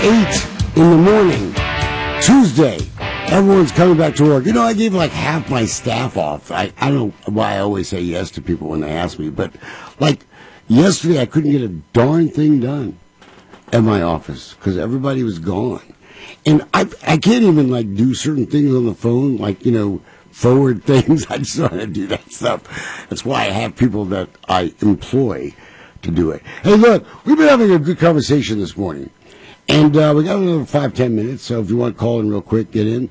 8 in the morning, Tuesday. Everyone's coming back to work. You know, I gave like half my staff off. I don't know why I always say yes to people when they ask me, but like yesterday I couldn't get a darn thing done at my office because everybody was gone. And I can't even like do certain things on the phone, like, you know, forward things. I just don't want to do that stuff. That's why I have people that I employ to do it. Hey, look, we've been having a good conversation this morning. And we got another 5-10 minutes, so if you want to call in real quick, get in,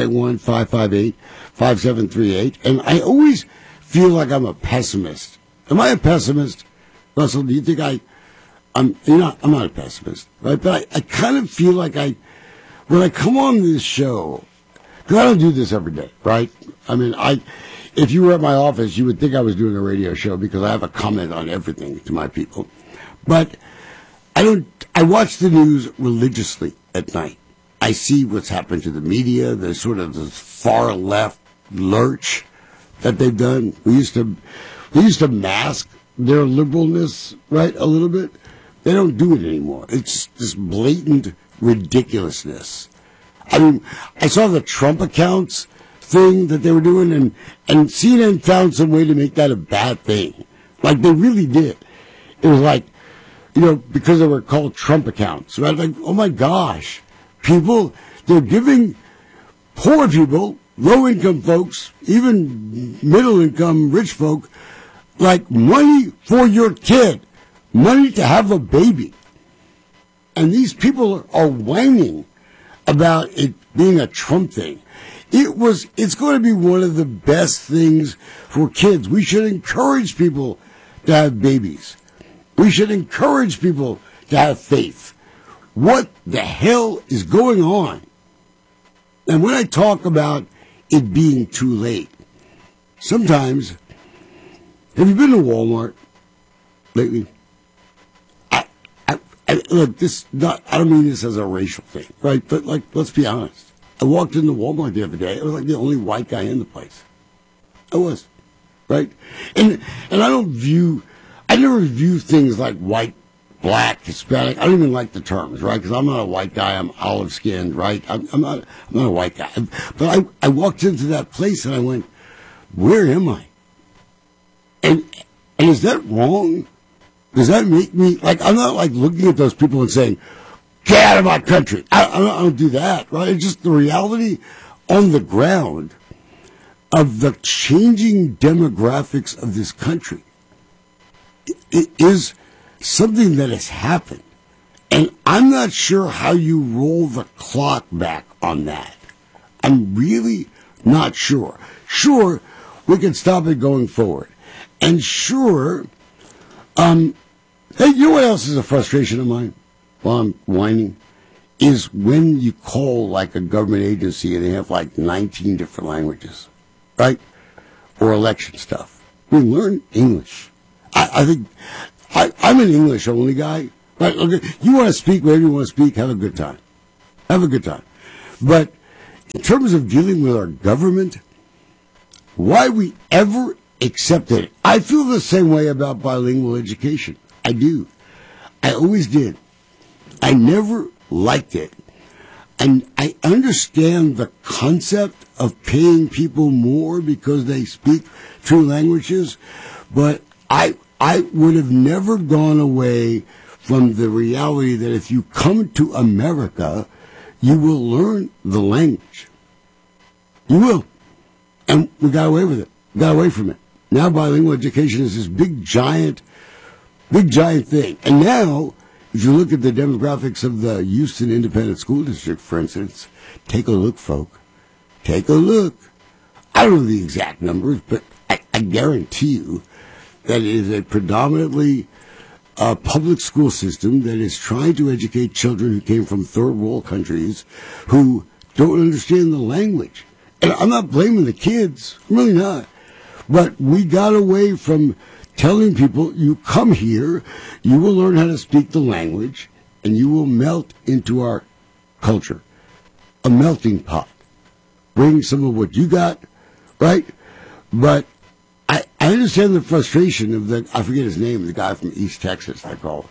281-558-5738. And I always feel like I'm a pessimist. Am I a pessimist? Russell, do you think I'm not a pessimist, right? But I kind of feel like when I come on this show, because I don't do this every day, right? I mean, if you were at my office, you would think I was doing a radio show because I have a comment on everything to my people. But I watch the news religiously at night. I see what's happened to the media, the sort of the far left lurch that they've done. We used to mask their liberalness, right, a little bit. They don't do it anymore. It's this blatant ridiculousness. I mean, I saw the Trump accounts thing that they were doing, and CNN found some way to make that a bad thing. Like, they really did. It was like, you know, because they were called Trump accounts, right? Like, oh my gosh, they're giving poor people, low-income folks, even middle-income rich folk, like money for your kid, money to have a baby. And these people are whining about it being a Trump thing. It's going to be one of the best things for kids. We should encourage people to have babies. We should encourage people to have faith. What the hell is going on? And when I talk about it being too late, sometimes, have you been to Walmart lately? Look, I don't mean this as a racial thing, right? But like, let's be honest. I walked into Walmart the other day. I was like the only white guy in the place. I was, right? And I never view things like white, black, Hispanic. I don't even like the terms, right? Because I'm not a white guy. I'm olive skinned, right? I'm not a white guy. But I walked into that place and I went, where am I? And is that wrong? Does that make me, like, I'm not like looking at those people and saying, get out of my country. I don't do that, right? It's just the reality on the ground of the changing demographics of this country. It is something that has happened. And I'm not sure how you roll the clock back on that. I'm really not sure. Sure, we can stop it going forward. And sure, hey, you know what else is a frustration of mine while I'm whining? Is when you call like a government agency and they have like 19 different languages, right? Or election stuff. We learn English. I think I'm an English only guy. Right? Okay, you want to speak, whatever you want to speak, have a good time. Have a good time. But in terms of dealing with our government, why we ever accepted it. I feel the same way about bilingual education. I do. I always did. I never liked it. And I understand the concept of paying people more because they speak two languages, but I would have never gone away from the reality that if you come to America, you will learn the language. You will. And we got away with it. Got away from it. Now bilingual education is this big giant thing. And now, if you look at the demographics of the Houston Independent School District, for instance, take a look, folk. Take a look. I don't know the exact numbers, but I guarantee you that it is a predominantly public school system that is trying to educate children who came from third world countries who don't understand the language. And I'm not blaming the kids. I'm really not. But we got away from telling people, you come here, you will learn how to speak the language, and you will melt into our culture. A melting pot. Bring some of what you got, right? But I understand the frustration of I forget his name, the guy from East Texas, I call it.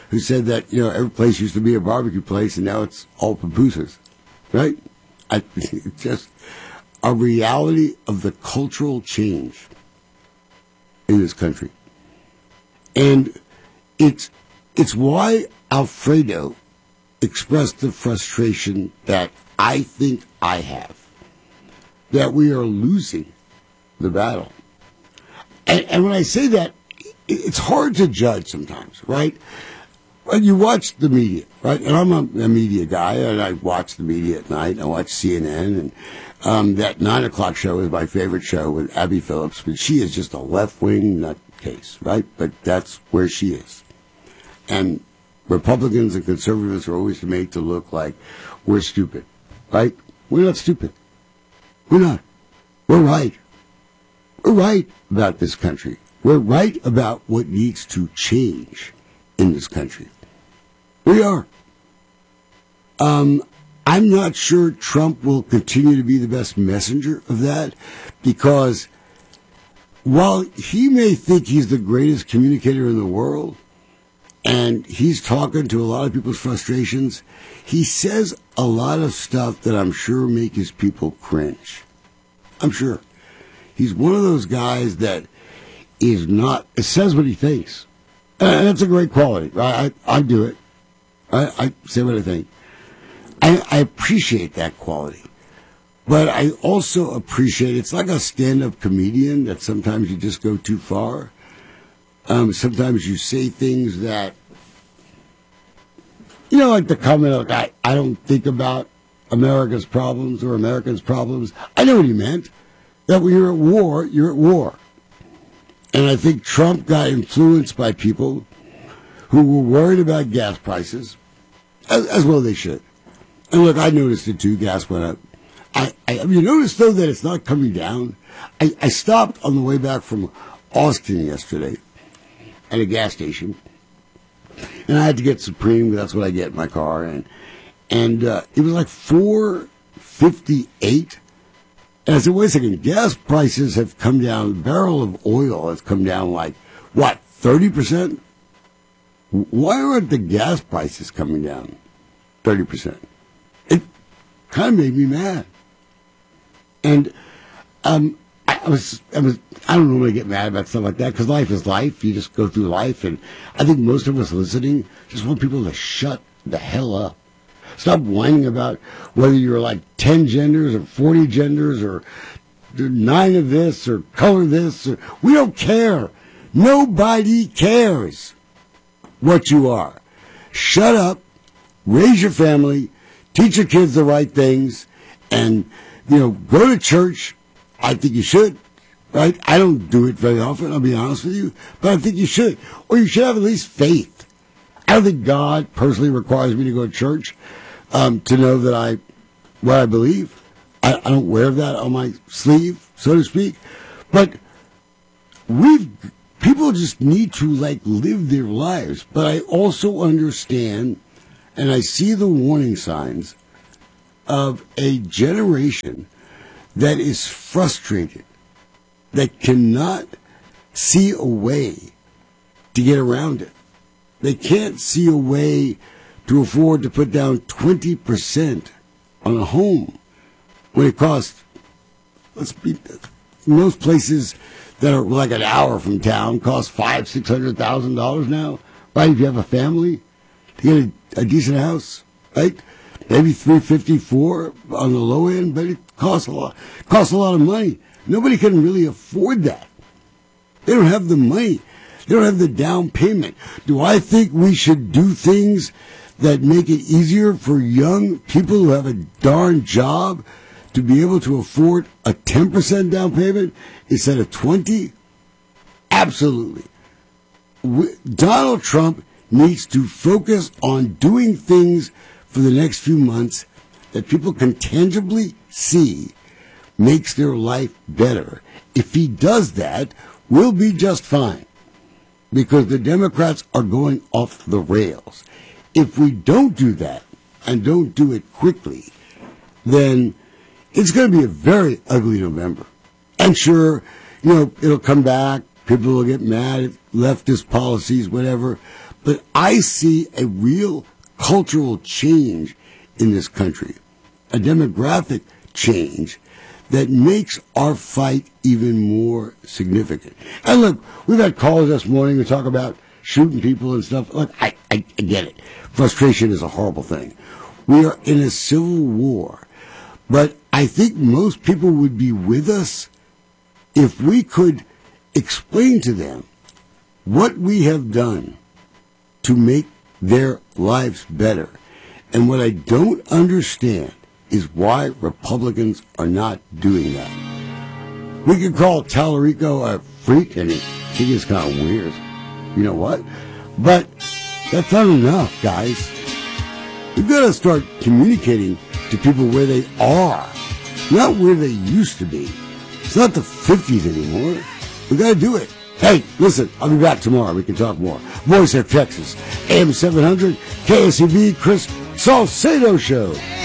who said that, every place used to be a barbecue place and now it's all pupusas, right? It's just a reality of the cultural change in this country. And it's why Alfredo expressed the frustration that I think I have, that we are losing the battle. And when I say that, it's hard to judge sometimes, right? When you watch the media, right? And I'm a media guy, and I watch the media at night. I watch CNN, and that 9 o'clock show is my favorite show with Abby Phillips, but she is just a left-wing nutcase, right? But that's where she is. And Republicans and conservatives are always made to look like we're stupid, right? We're not stupid. We're not. We're right. We're right about this country. We're right about what needs to change in this country. We are. I'm not sure Trump will continue to be the best messenger of that, because while he may think he's the greatest communicator in the world, and he's talking to a lot of people's frustrations, he says a lot of stuff that I'm sure make his people cringe. I'm sure. He's one of those guys that is not, it says what he thinks. And that's a great quality. I do it. I say what I think. I appreciate that quality. But I also appreciate, it's like a stand-up comedian that sometimes you just go too far. Sometimes you say things that, like the comment, like, I don't think about America's problems or Americans' problems. I know what he meant. That when you're at war, you're at war. And I think Trump got influenced by people who were worried about gas prices, as well they should. And look, I noticed it too, gas went up. You notice, though, that it's not coming down? I stopped on the way back from Austin yesterday at a gas station, and I had to get Supreme, that's what I get in my car, and it was like $4.58. And I said, wait a second, gas prices have come down, the barrel of oil has come down like, 30%? Why aren't the gas prices coming down 30%? It kind of made me mad. And I don't normally get mad about stuff like that, because life is life. You just go through life, and I think most of us listening just want people to shut the hell up. Stop whining about whether you're like 10 genders or 40 genders or 9 of this or color this. We don't care. Nobody cares what you are. Shut up, raise your family, teach your kids the right things, and, go to church. I think you should, right? I don't do it very often, I'll be honest with you, but I think you should. Or you should have at least faith. I don't think God personally requires me to go to church to know that what I believe. I don't wear that on my sleeve, so to speak. But people just need to live their lives. But I also understand, and I see the warning signs of a generation that is frustrated, that cannot see a way to get around it. They can't see a way to afford to put down 20% on a home when it costs, most places that are like an hour from town cost $500,000-$600,000 now, right? If you have a family to get a decent house, right? Maybe $354 on the low end, but it costs a lot. It costs a lot of money. Nobody can really afford that. They don't have the money. They don't have the down payment. Do I think we should do things that make it easier for young people who have a darn job to be able to afford a 10% down payment instead of 20%? Absolutely. Donald Trump needs to focus on doing things for the next few months that people can tangibly see makes their life better. If he does that, we'll be just fine, because the Democrats are going off the rails. If we don't do that, and don't do it quickly, then it's going to be a very ugly November. And sure, it'll come back. People will get mad at leftist policies, whatever. But I see a real cultural change in this country, a demographic change that makes our fight even more significant. And look, we've had calls this morning to talk about shooting people and stuff. Look, I get it. Frustration is a horrible thing. We are in a civil war. But I think most people would be with us if we could explain to them what we have done to make their lives better. And what I don't understand is why Republicans are not doing that. We could call Tallarico a freak, and he is kind of weird. You know what? But that's not enough, guys. We've got to start communicating to people where they are, not where they used to be. It's not the 50s anymore. We've got to do it. Hey, listen, I'll be back tomorrow. We can talk more. Voice of Texas, AM 700, KSEV, Chris Salcedo Show.